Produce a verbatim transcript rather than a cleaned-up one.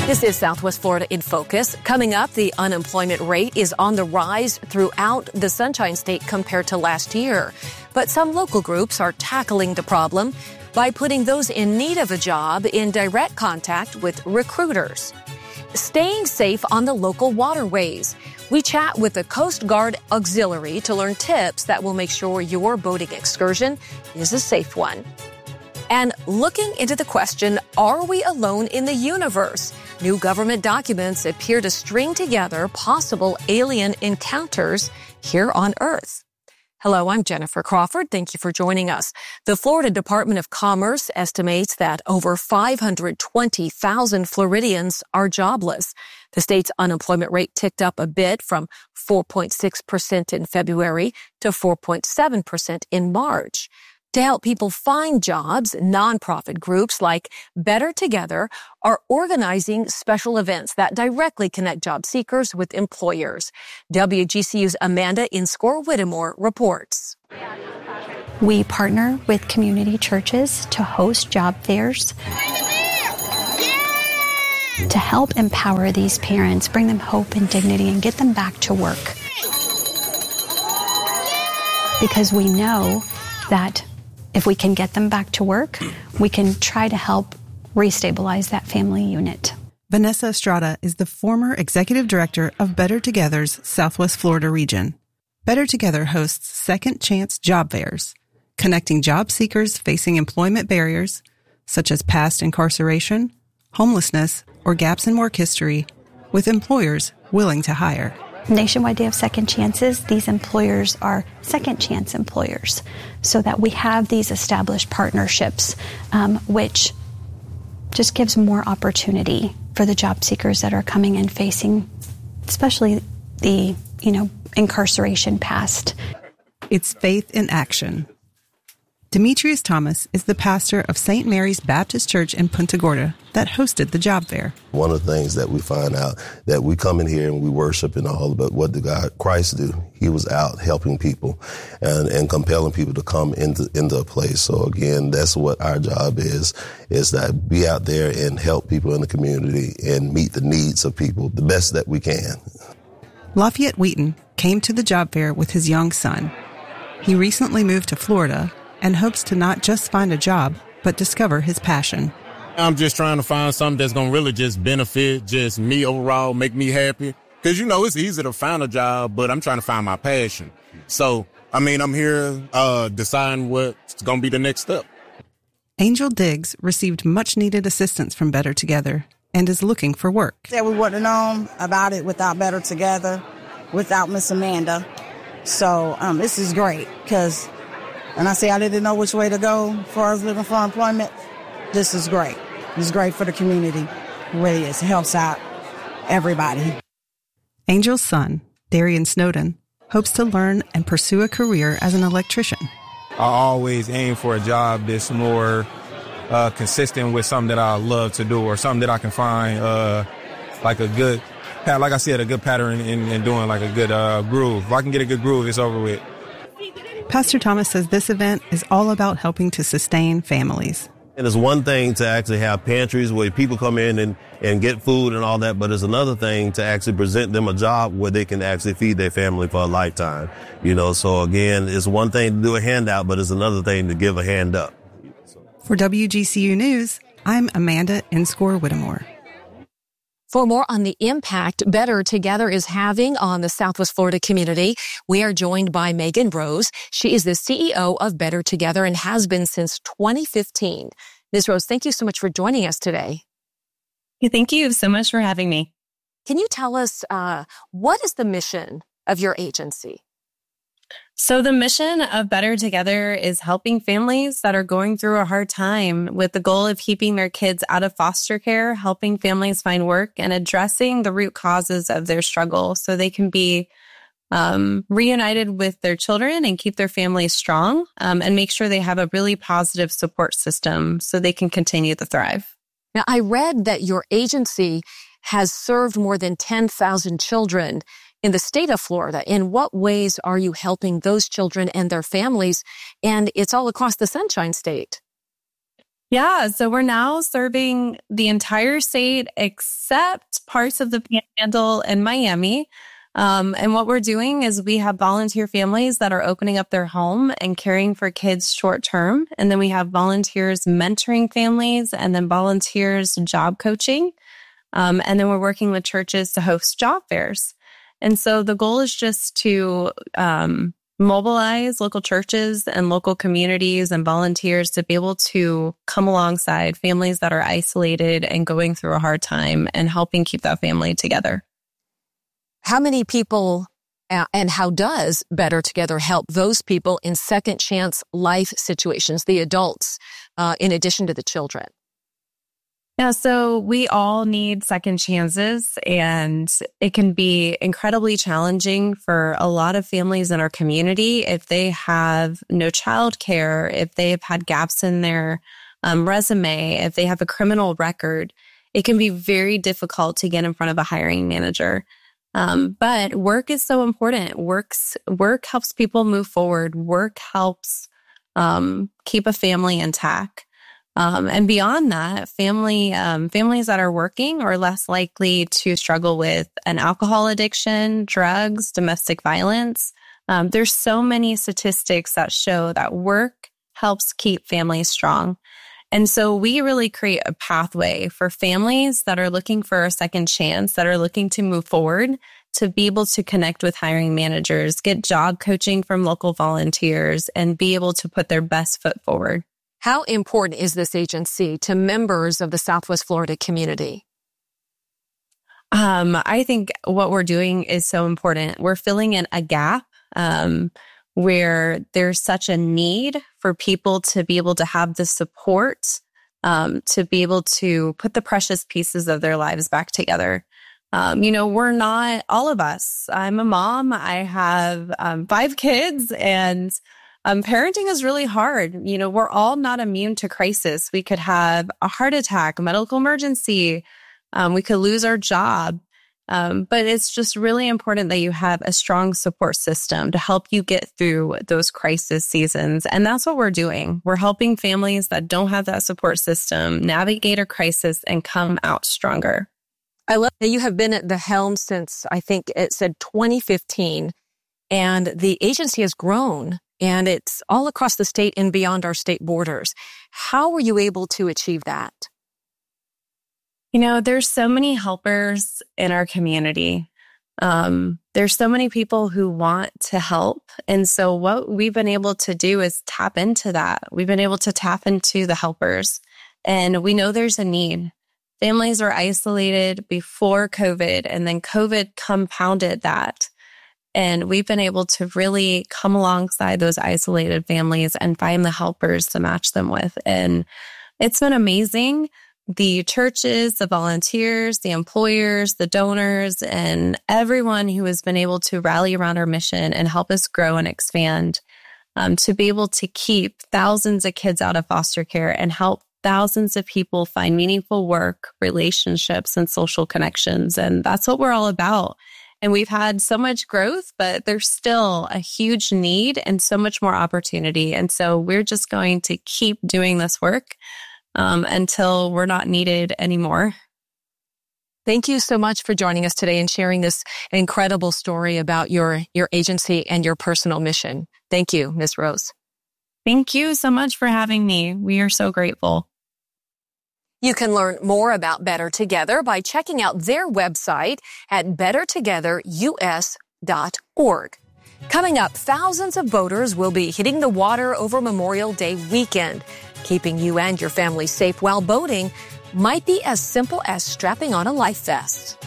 This is Southwest Florida in Focus. Coming up, the unemployment rate is on the rise throughout the Sunshine State compared to last year. But some local groups are tackling the problem by putting those in need of a job in direct contact with recruiters. Staying safe on the local waterways. We chat with the Coast Guard Auxiliary to learn tips that will make sure your boating excursion is a safe one. And looking into the question, are we alone in the universe? New government documents appear to string together possible alien encounters here on Earth. Hello, I'm Jennifer Crawford. Thank you for joining us. The Florida Department of Commerce estimates that over five hundred twenty thousand Floridians are jobless. The state's unemployment rate ticked up a bit from four point six percent in February to four point seven percent in March. To help people find jobs, nonprofit groups like Better Together are organizing special events that directly connect job seekers with employers. W G C U's Amanda Inscore-Whittemore reports. We partner with community churches to host job fairs to help empower these parents, bring them hope and dignity, and get them back to work. Because we know that if we can get them back to work, we can try to help restabilize that family unit. Vanessa Estrada is the former executive director of Better Together's Southwest Florida region. Better Together hosts second chance job fairs, connecting job seekers facing employment barriers, such as past incarceration, homelessness, or gaps in work history, with employers willing to hire. Nationwide Day of Second Chances, these employers are second chance employers, so that we have these established partnerships, um, which just gives more opportunity for the job seekers that are coming in facing, especially the, you know, incarceration past. It's faith in action. Demetrius Thomas is the pastor of Saint Mary's Baptist Church in Punta Gorda that hosted the job fair. One of the things that we find out that we come in here and we worship and all, but what did God, Christ do? He was out helping people and, and compelling people to come into, into a place. So again, that's what our job is, is that be out there and help people in the community and meet the needs of people the best that we can. Lafayette Wheaton came to the job fair with his young son. He recently moved to Florida and hopes to not just find a job, but discover his passion. I'm just trying to find something that's going to really just benefit just me overall, make me happy. Because, you know, it's easy to find a job, but I'm trying to find my passion. So, I mean, I'm here uh, deciding what's going to be the next step. Angel Diggs received much-needed assistance from Better Together and is looking for work. Yeah, we wouldn't have known about it without Better Together, without Miss Amanda. So um, this is great because... And I say I didn't know which way to go as far as looking for employment. This is great. It's great for the community. It really is. It helps out everybody. Angel's son, Darian Snowden, hopes to learn and pursue a career as an electrician. I always aim for a job that's more uh, consistent with something that I love to do or something that I can find uh, like a good, like I said, a good pattern in, in doing like a good uh, groove. If I can get a good groove, it's over with. Pastor Thomas says this event is all about helping to sustain families. And it's one thing to actually have pantries where people come in and, and get food and all that, but it's another thing to actually present them a job where they can actually feed their family for a lifetime. You know, so again, it's one thing to do a handout, but it's another thing to give a hand up. For W G C U News, I'm Amanda Inscore-Whittemore. For more on the impact Better Together is having on the Southwest Florida community, we are joined by Megan Rose. She is the C E O of Better Together and has been since twenty fifteen. Miz Rose, thank you so much for joining us today. Thank you so much for having me. Can you tell us uh, what is the mission of your agency? So the mission of Better Together is helping families that are going through a hard time with the goal of keeping their kids out of foster care, helping families find work, and addressing the root causes of their struggle so they can be um, reunited with their children and keep their families strong um, and make sure they have a really positive support system so they can continue to thrive. Now, I read that your agency has served more than ten thousand children in the state of Florida. In what ways are you helping those children and their families? And it's all across the Sunshine State. Yeah, so we're now serving the entire state except parts of the Panhandle and Miami. Um, and what we're doing is we have volunteer families that are opening up their home and caring for kids short term. And then we have volunteers mentoring families and then volunteers job coaching. Um, and then we're working with churches to host job fairs. And so the goal is just to um, mobilize local churches and local communities and volunteers to be able to come alongside families that are isolated and going through a hard time and helping keep that family together. How many people uh, and how does Better Together help those people in second chance life situations, the adults, uh, in addition to the children? Yeah, so we all need second chances, and it can be incredibly challenging for a lot of families in our community if they have no childcare, if they have had gaps in their um, resume, if they have a criminal record. It can be very difficult to get in front of a hiring manager. Um, but work is so important. Works, work helps people move forward. Work helps um, keep a family intact. Um, and beyond that, family um, families that are working are less likely to struggle with an alcohol addiction, drugs, domestic violence. Um, there's so many statistics that show that work helps keep families strong. And so we really create a pathway for families that are looking for a second chance, that are looking to move forward, to be able to connect with hiring managers, get job coaching from local volunteers, and be able to put their best foot forward. How important is this agency to members of the Southwest Florida community? Um, I think what we're doing is so important. We're filling in a gap um, where there's such a need for people to be able to have the support, um, to be able to put the precious pieces of their lives back together. Um, you know, we're not all of us. I'm a mom. I have um, five kids, and um, parenting is really hard. You know, we're all not immune to crisis. We could have a heart attack, a medical emergency. Um, we could lose our job. Um, but it's just really important that you have a strong support system to help you get through those crisis seasons. And that's what we're doing. We're helping families that don't have that support system navigate a crisis and come out stronger. I love that you have been at the helm since, I think it said twenty fifteen, and the agency has grown, and it's all across the state and beyond our state borders. How were you able to achieve that? You know, there's so many helpers in our community. Um, there's so many people who want to help. And so what we've been able to do is tap into that. We've been able to tap into the helpers. And we know there's a need. Families were isolated before COVID, and then COVID compounded that. And we've been able to really come alongside those isolated families and find the helpers to match them with. And it's been amazing. The churches, the volunteers, the employers, the donors, and everyone who has been able to rally around our mission and help us grow and expand, um, to be able to keep thousands of kids out of foster care and help thousands of people find meaningful work, relationships, and social connections. And that's what we're all about. And we've had so much growth, but there's still a huge need and so much more opportunity. And so we're just going to keep doing this work Um, until we're not needed anymore. Thank you so much for joining us today and sharing this incredible story about your, your agency and your personal mission. Thank you, Miz Rose. Thank you so much for having me. We are so grateful. You can learn more about Better Together by checking out their website at better together u s dot org. Coming up, thousands of voters will be hitting the water over Memorial Day weekend. Keeping you and your family safe while boating might be as simple as strapping on a life vest.